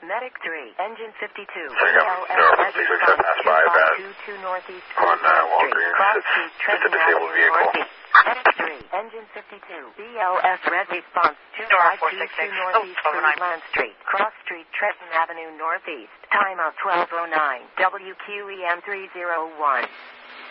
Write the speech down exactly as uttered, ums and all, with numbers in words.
Medic three, Engine fifty-two, So you got Norfolk six six seven S five at two two Northeast on uh, Street, Walgreens. Cross It's Street, just a Trenton disabled Avenue, vehicle. Northeast. Medic three, Engine fifty-two, B L S Red Response two five two two Northeast Fruitland Street, Cross Street, Trenton Avenue, Northeast. Time of twelve oh nine, W Q E M three oh one.